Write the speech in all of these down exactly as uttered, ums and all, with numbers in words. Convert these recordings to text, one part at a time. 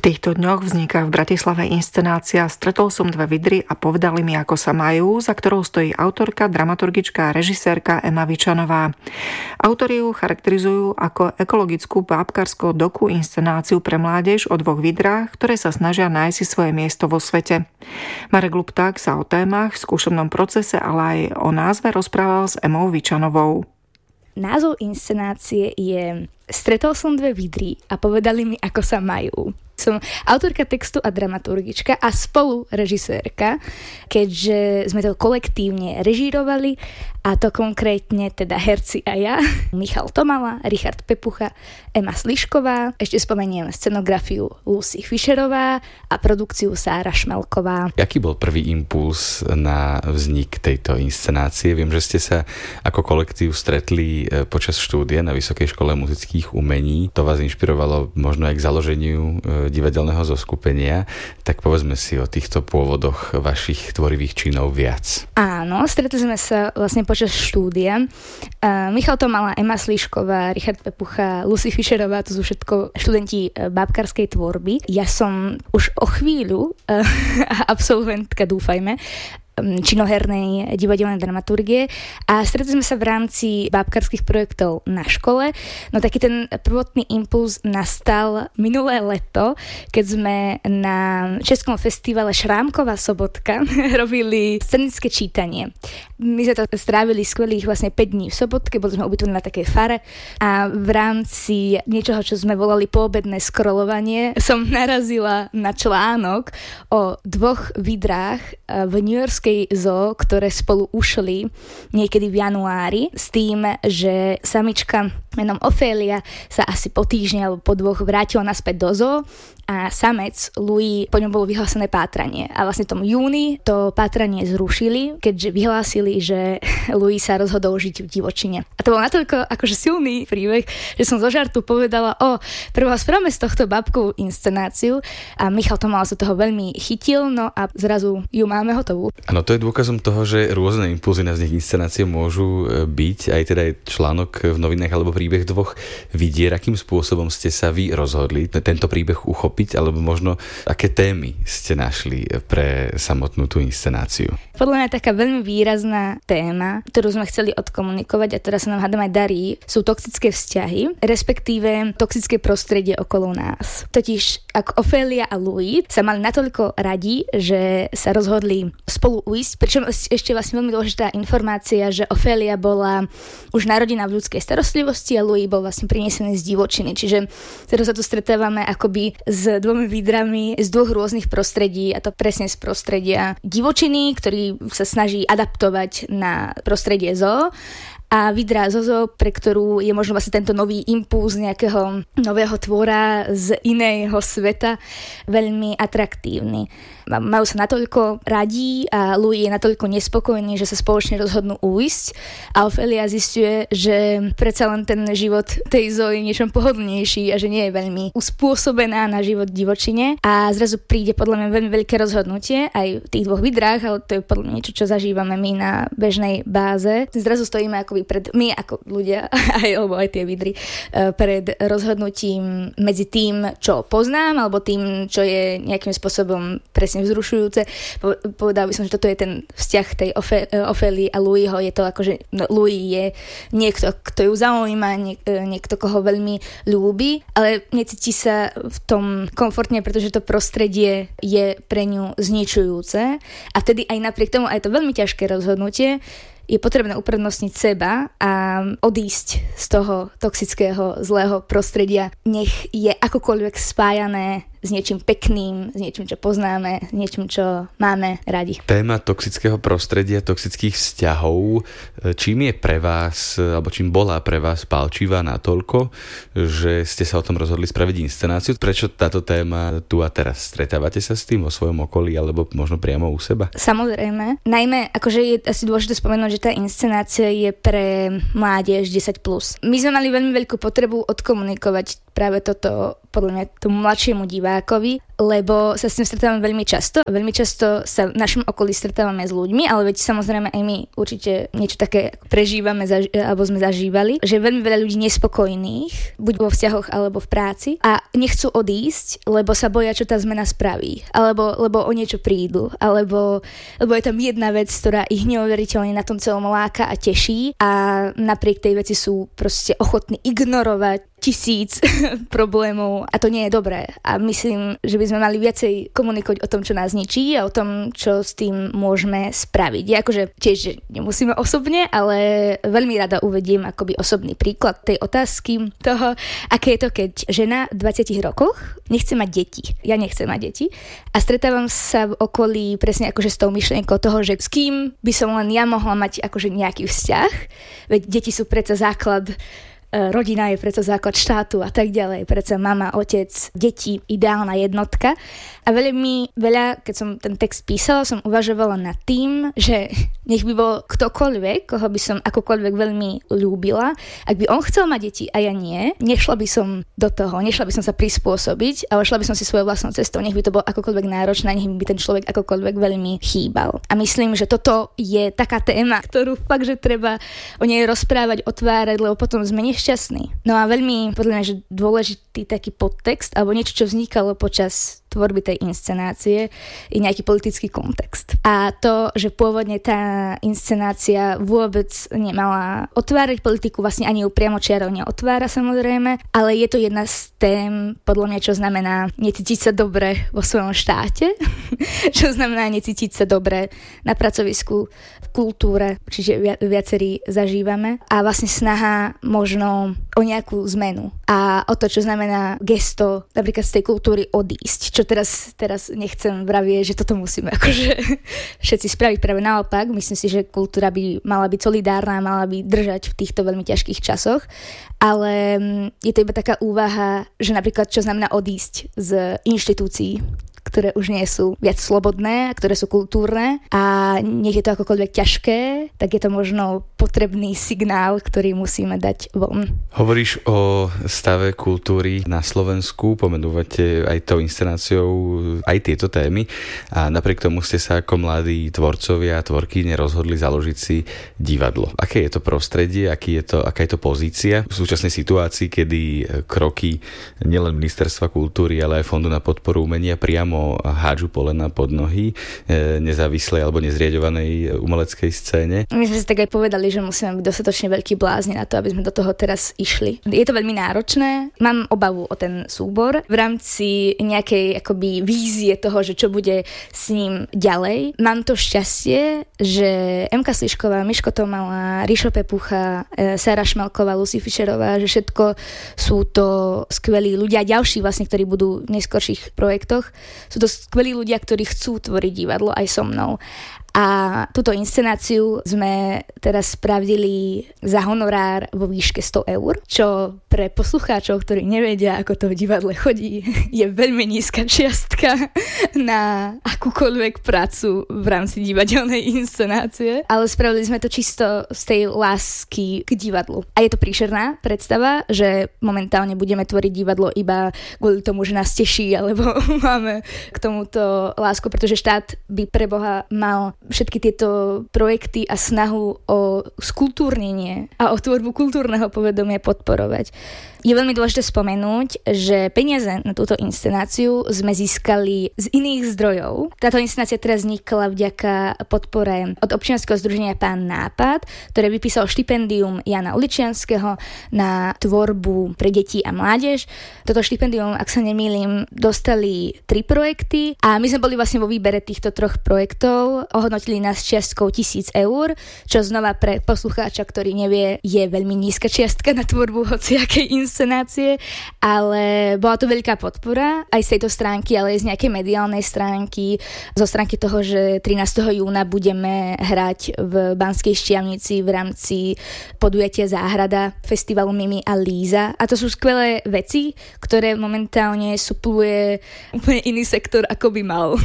V týchto dňoch vzniká v Bratislave inscenácia Stretol som dve vidry a povedali mi, ako sa majú, za ktorou stojí autorka, dramaturgička a režisérka Ema Vičanová. Autori ju charakterizujú ako ekologickú bábkarskú doku inscenáciu pre mládež o dvoch vidrách, ktoré sa snažia nájsť si svoje miesto vo svete. Marek Lupták sa o témach, skúšobnom procese, ale aj o názve rozprával s Emou Vičanovou. Názov inscenácie je Stretol som dve vidry a povedali mi, ako sa majú. Som autorka textu a dramaturgička a spolu režisérka, keďže sme to kolektívne režírovali, a to konkrétne teda herci a ja, Michal Tomala, Richard Pepucha, Ema Slišková, ešte spomeniem scenografiu Lucy Fischerová a produkciu Sára Šmelková. Jaký bol prvý impuls na vznik tejto inscenácie? Viem, že ste sa ako kolektív stretli počas štúdia na Vysokej škole muzických umení. To vás inšpirovalo možno aj k založeniu divadelného zoskupenia. Tak povedzme si o týchto pôvodoch vašich tvorivých činov viac. Áno, stretli sme sa vlastne počas štúdia. Uh, Michal Tomala, Ema Slišková, Richard Pepucha, Lucy Fischerová, to sú všetko študenti bábkarskej tvorby. Ja som už o chvíľu uh, absolventka, dúfajme, činohernej divadelnej dramaturgie a stretli sme sa v rámci bábkarských projektov na škole. No taký ten prvotný impuls nastal minulé leto, keď sme na českom festivale Šrámková sobotka robili scenické čítanie. My sme to strávili skvelých vlastne päť dní v Sobotke, boli sme ubytovaní na takej fare a v rámci niečoho, čo sme volali poobedné scrollovanie, som narazila na článok o dvoch vidrách v New Yorkskej zoo, ktoré spolu ušli niekedy v januári s tým, že samička menom Ofélia sa asi po týždni alebo po dvoch vrátila naspäť do zoo a samec Louis, po ňom bolo vyhlásené pátranie. A vlastne v tom júni to pátranie zrušili, keďže vyhlásili, že Louis sa rozhodol žiť v divočine. A to bol natoľko akože silný príbeh, že som zo žartu povedala, o, prvá spravme z tohto babkovú inscenáciu a Michal Tomal sa toho veľmi chytil, no a zrazu ju máme hotovú. Áno, to je dôkazom toho, že rôzne impulzy na vznik inscenácie môžu byť, aj teda aj článok v novinách alebo príbeh dvoch vidier. Akým spôsobom ste sa vy rozhodli tento príbeh uchopiť, alebo možno aké témy ste našli pre samotnú tú inscenáciu? Podľa mňa taká veľmi výrazná téma, ktorú sme chceli odkomunikovať a teraz sa nám hádam aj darí, sú toxické vzťahy, respektíve toxické prostredie okolo nás. Totiž ako Ofélia a Louis sa mali natoľko radi, že sa rozhodli spolu ujsť, pričom ešte vlastne veľmi dôležitá informácia, že Ofélia bola už narodená v ľudskej starostlivosti a Louis bol vlastne prinesený z divočiny. Čiže teraz sa tu stretávame akoby s dvomi vidrami z dvoch rôznych prostredí, a to presne z prostredia divočiny, ktorý sa snaží adaptovať na prostredie zoo, a vidra Zozo, pre ktorú je možno vlastne tento nový impuls nejakého nového tvora z iného sveta veľmi atraktívny. Majú sa natoľko radí a Louis je natoľko nespokojný, že sa spoločne rozhodnú ujsť a Ofélia zisťuje, že predsa len ten život tej Zo je niečom pohodlnejší a že nie je veľmi uspôsobená na život v divočine a zrazu príde podľa mňa veľmi veľké rozhodnutie aj v tých dvoch vidrách, ale to je podľa mňa niečo, čo zažívame my na bežnej báze. Zrazu stojíme ako pred, my ako ľudia, aj, alebo aj tie vidry, pred rozhodnutím medzi tým, čo poznám, alebo tým, čo je nejakým spôsobom presne vzrušujúce. Povedal by som, že toto je ten vzťah tej Ofélii a Louisho. Je to ako, že no, Louis je niekto, kto ju zaujíma, niek- niekto, koho veľmi ľúbi, ale necíti sa v tom komfortne, pretože to prostredie je pre ňu zničujúce. A vtedy aj napriek tomu, aj to veľmi ťažké rozhodnutie, je potrebné uprednostniť seba a odísť z toho toxického, zlého prostredia. Nech je akokoľvek spájané s niečím pekným, s niečím, čo poznáme, s niečím, čo máme radi. Téma toxického prostredia, toxických vzťahov, čím je pre vás, alebo čím bola pre vás pálčivá natoľko, že ste sa o tom rozhodli spraviť inscenáciu? Prečo táto téma tu a teraz? Stretávate sa s tým vo svojom okolí, alebo možno priamo u seba? Samozrejme. Najmä, akože je asi dôležité spomenúť, že tá inscenácia je pre mládež desať plus. My sme mali veľmi veľkú potrebu odkomunikovať práve toto podľa mňa tomu mladšiemu divákovi, lebo sa s tým stretávame veľmi často. Veľmi často sa v našom okolí stretávame s ľuďmi, ale veď samozrejme aj my určite niečo také prežívame zaži- alebo sme zažívali, že veľmi veľa ľudí nespokojných, buď vo vzťahoch alebo v práci a nechcú odísť, lebo sa boja, čo tá zmena spraví, alebo lebo o niečo prídu, alebo lebo je tam jedna vec, ktorá ich neuveriteľne na tom celom láka a teší a napriek tej veci sú proste ochotní ignorovať tisíc problémov a to nie je dobré. A myslím, že by sme mali viacej komunikovať o tom, čo nás ničí a o tom, čo s tým môžeme spraviť. Ja akože tiež že nemusíme osobne, ale veľmi rada uvediem akoby osobný príklad tej otázky toho, aké je to, keď žena v dvadsiatich rokoch nechce mať deti. Ja nechcem mať deti. A stretávam sa v okolí presne akože s tou myšlienkou toho, že s kým by som len ja mohla mať akože nejaký vzťah. Veď deti sú predsa základ, rodina je preto základ štátu a tak ďalej. Preto mama, otec, deti, ideálna jednotka. A veľmi veľa, keď som ten text písala, som uvažovala nad tým, že nech by bol ktokoľvek, koho by som akokoľvek veľmi ľúbila, ak by on chcel mať deti a ja nie, nešla by som do toho, nešla by som sa prispôsobiť, ale šla by som si svojou vlastnou cestou, nech by to bolo akokoľvek náročné, nech by ten človek akokoľvek veľmi chýbal. A myslím, že toto je taká téma, ktorú fakt, že treba o nej rozprávať, otvárať, lebo potom sme nešťastní. No a veľmi, podľa mňa, že dôležitý taký podtext, alebo niečo, čo vznikalo počas tvorby tej inscenácie, je nejaký politický kontext. A to, že pôvodne tá inscenácia vôbec nemala otvárať politiku, vlastne ani ju priamo čiarou neotvára samozrejme, ale je to jedna z tém, podľa mňa, čo znamená necítiť sa dobre vo svojom štáte, čo znamená necítiť sa dobre na pracovisku, v kultúre, čiže viacerí zažívame a vlastne snaha možno o nejakú zmenu a o to, čo znamená gesto napríklad z tej kultúry odísť, čo teraz, teraz nechcem vravieť, že toto musíme akože všetci spraviť, práve naopak. Myslím si, že kultúra by mala byť solidárna, mala by držať v týchto veľmi ťažkých časoch, ale je to iba taká úvaha, že napríklad čo znamená odísť z inštitúcií, ktoré už nie sú viac slobodné, ktoré sú kultúrne a nech je to akokoľvek ťažké, tak je to možno potrebný signál, ktorý musíme dať von. Hovoríš o stave kultúry na Slovensku, pomenúvate aj tou inscenáciou aj tieto témy a napriek tomu ste sa ako mladí tvorcovia a tvorkyne rozhodli založiť si divadlo. Aké je to prostredie, aký je to, aká je to pozícia v súčasnej situácii, kedy kroky nielen Ministerstva kultúry, ale aj Fondu na podporu umenia priamo hádžu polena pod nohy nezávislej alebo nezriaďovanej umeleckej scéne? My sme si tak aj povedali, že musíme byť dostatočne veľkí blázni na to, aby sme do toho teraz išli. Je to veľmi náročné. Mám obavu o ten súbor v rámci nejakej akoby vízie toho, že čo bude s ním ďalej. Mám to šťastie, že Emka Slišková, Miško Tomala, Ríšo Pepucha, Sára Šmelková, Lucy Fischerová, že všetko sú to skvelí ľudia, ďalší vlastne, ktorí budú v neskorších projektoch. Sú to skvelí ľudia, ktorí chcú tvoriť divadlo aj so mnou. A túto inscenáciu sme teraz spravili za honorár vo výške sto eur, čo pre poslucháčov, ktorí nevedia, ako to v divadle chodí, je veľmi nízka čiastka na akúkoľvek prácu v rámci divadelnej inscenácie. Ale spravili sme to čisto z tej lásky k divadlu. A je to príšerná predstava, že momentálne budeme tvoriť divadlo iba kvôli tomu, že nás teší, alebo máme k tomuto lásku, pretože štát by pre Boha mal všetky tieto projekty a snahu o skultúrnenie a o tvorbu kultúrneho povedomia podporovať. Je veľmi dôležité spomenúť, že peniaze na túto inscenáciu sme získali z iných zdrojov. Táto inscenácia teraz vznikla vďaka podpore od občianskeho združenia Pán Nápad, ktoré vypísalo štipendium Jana Uličianskeho na tvorbu pre deti a mládež. Toto štipendium, ak sa nemýlim, dostali tri projekty a my sme boli vlastne vo výbere týchto troch projektov. Ohodnotili nás čiastkou tisíc eur, čo znova pre poslucháča, ktorý nevie, je veľmi nízka čiastka na tvorbu hociakej inscenácie, ale bola to veľká podpora aj z tejto stránky, ale aj z nejakej mediálnej stránky, zo stránky toho, že trinásteho júna budeme hrať v Banskej Štiavnici v rámci podujatia Záhrada festivalu Mimi a Líza. A to sú skvelé veci, ktoré momentálne supluje úplne iný sektor, ako by mal.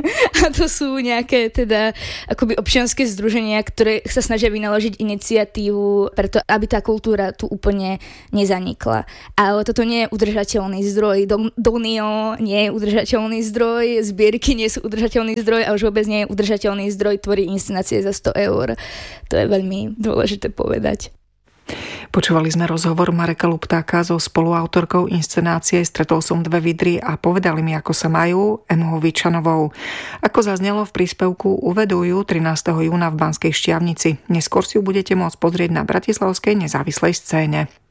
A to sú nejaké teda akoby občianske združenia, ktoré sa snažia vynaložiť iniciatívu preto, aby tá kultúra tu úplne nezanikla. rýchla. Ale toto nie je udržateľný zdroj. Donio nie je udržateľný zdroj, zbierky nie sú udržateľný zdroj a už vôbec nie je udržateľný zdroj tvorí inscenácie za sto eur. To je veľmi dôležité povedať. Počúvali sme rozhovor Mareka Luptáka so spoluautorkou inscenácie Stretol som dve vidry a povedali mi, ako sa majú, Emou Vičanovou. Ako zaznelo v príspevku, uvedujú trinásteho júna v Banskej Štiavnici. Neskôr si ju budete môcť pozrieť na bratislavskej nezávislej scéne.